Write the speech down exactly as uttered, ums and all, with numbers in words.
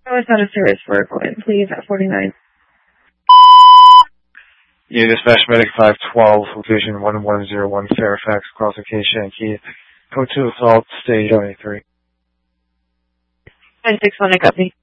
Oh, it's not a service for a coin, please, at forty-nine. Unit Dispatch Medic five twelve, location one one zero one, Fairfax, Cross-Location, Yankee. Code two assault, stage twenty-three. nine six one, I copy.